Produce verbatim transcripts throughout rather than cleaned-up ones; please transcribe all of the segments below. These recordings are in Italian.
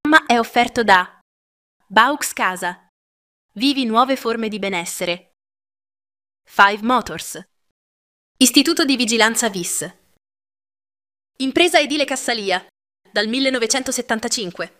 è offerto da Baux Casa. Vivi nuove forme di benessere. Five Motors. Istituto di Vigilanza V I S. Impresa edile Cassalia, dal millenovecentosettantacinque.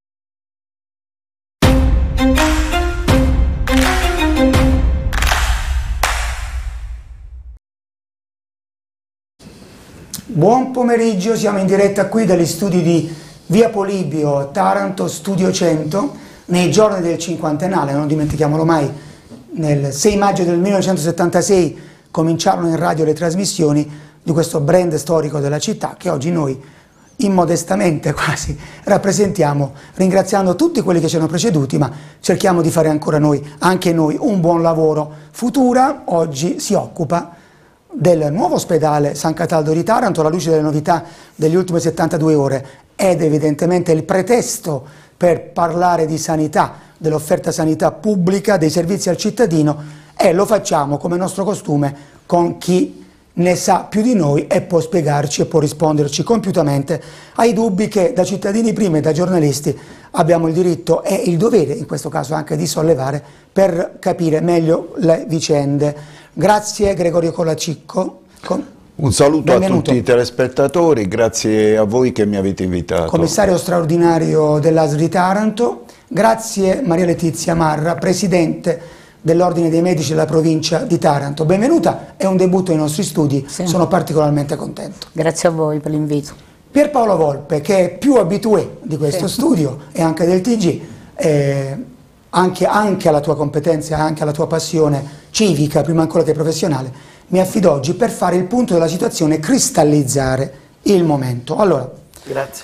Buon pomeriggio, siamo in diretta qui dagli studi di Via Polibio, Taranto, Studio cento, nei giorni del cinquantennale, non dimentichiamolo mai. Nel sei maggio del millenovecentosettantasei cominciarono in radio le trasmissioni di questo brand storico della città che oggi noi immodestamente quasi rappresentiamo, ringraziando tutti quelli che ci hanno preceduti, ma cerchiamo di fare ancora noi, anche noi, un buon lavoro. Futura oggi si occupa del nuovo ospedale San Cataldo di Taranto, alla luce delle novità degli ultimi settantadue ore, ed evidentemente il pretesto per parlare di sanità, dell'offerta sanità pubblica, dei servizi al cittadino, e lo facciamo come nostro costume con chi ne sa più di noi e può spiegarci e può risponderci compiutamente ai dubbi che da cittadini prima e da giornalisti abbiamo il diritto e il dovere, in questo caso anche di sollevare, per capire meglio le vicende. Grazie Gregorio Colacicco. Un saluto Benvenuto. A tutti i telespettatori, grazie a voi che mi avete invitato. Commissario straordinario dell'A S R I Taranto, grazie Maria Letizia Marra, Presidente dell'Ordine dei Medici della provincia di Taranto. Benvenuta, è un debutto ai nostri studi, sì. Sono particolarmente contento. Grazie a voi per l'invito. Pierpaolo Volpe, che è più abitué di questo sì. studio e anche del T G, eh, anche, anche alla tua competenza e anche alla tua passione civica, prima ancora che professionale, mi affido oggi per fare il punto della situazione e cristallizzare il momento. Allora, grazie.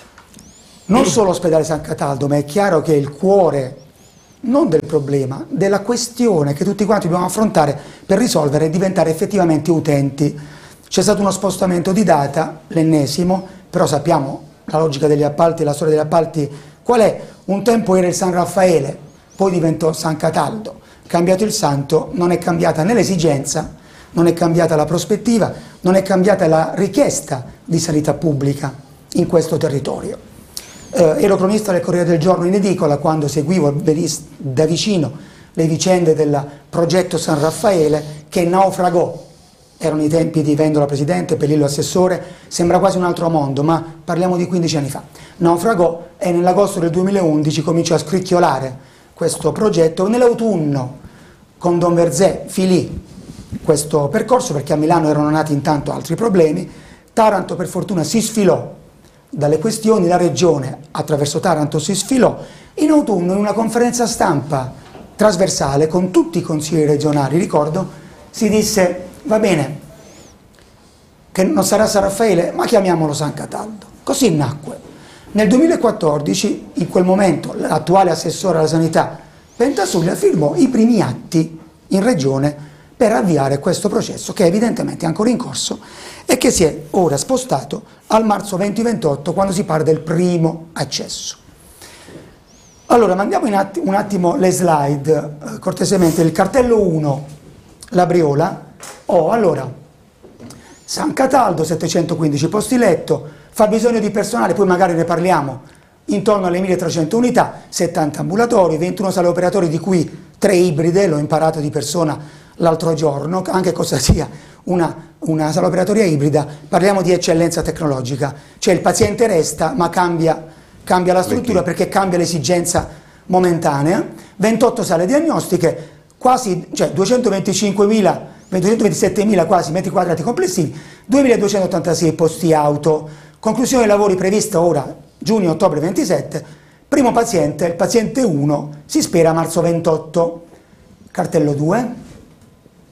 Non solo ospedale San Cataldo, ma è chiaro che il cuore, non del problema, della questione che tutti quanti dobbiamo affrontare per risolvere e diventare effettivamente utenti. C'è stato uno spostamento di data, l'ennesimo, però sappiamo la logica degli appalti, la storia degli appalti, qual è? Un tempo era il San Raffaele, poi diventò San Cataldo. Cambiato il santo, non è cambiata né l'esigenza, non è cambiata la prospettiva, non è cambiata la richiesta di sanità pubblica in questo territorio. Eh, ero cronista del Corriere del Giorno in edicola quando seguivo da vicino le vicende del progetto San Raffaele che naufragò. Erano i tempi di Vendola presidente, Pelillo assessore, sembra quasi un altro mondo, ma parliamo di quindici anni fa. Naufragò e nell'agosto del duemilaundici cominciò a scricchiolare questo progetto. Nell'autunno con Don Verzé finì questo percorso perché a Milano erano nati intanto altri problemi. Taranto per fortuna si sfilò dalle questioni, la regione attraverso Taranto si sfilò. In autunno in una conferenza stampa trasversale con tutti i consigli regionali, ricordo, si disse va bene che non sarà San Raffaele ma chiamiamolo San Cataldo. Così nacque. Nel duemilaquattordici, in quel momento, l'attuale assessore alla sanità Pentasuglia firmò i primi atti in regione per avviare questo processo che evidentemente è ancora in corso e che si è ora spostato al marzo duemilaventotto quando si parla del primo accesso. Allora, mandiamo in atti, un attimo le slide, eh, cortesemente, il cartello uno, la Briola. Oh, allora, San Cataldo, settecentoquindici posti letto, fa bisogno di personale, poi magari ne parliamo, intorno alle milletrecento unità, settanta ambulatori, ventuno sale operatori, di cui tre ibride, l'ho imparato di persona l'altro giorno, anche cosa sia una, una sala operatoria ibrida. Parliamo di eccellenza tecnologica, cioè il paziente resta ma cambia, cambia la struttura perché cambia l'esigenza momentanea. ventotto sale diagnostiche, quasi, cioè duecentoventicinquemila, duecentoventissettemila quasi metri quadrati complessivi, duemiladuecentottantasei posti auto. Conclusione dei lavori prevista ora, giugno-ottobre ventisette, primo paziente, il paziente uno, si spera marzo ventotto. Cartello due.